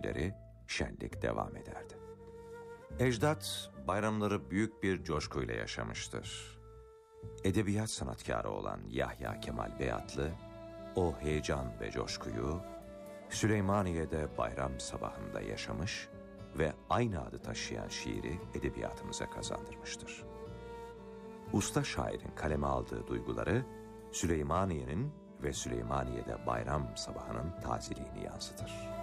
günleri şenlik devam ederdi. Ecdat bayramları büyük bir coşkuyla yaşamıştır. Edebiyat sanatkarı olan Yahya Kemal Beyatlı, o heyecan ve coşkuyu Süleymaniye'de bayram sabahında yaşamış ve aynı adı taşıyan şiiri edebiyatımıza kazandırmıştır. Usta şairin kaleme aldığı duyguları Süleymaniye'nin ve Süleymaniye'de bayram sabahının tazeliğini yansıtır.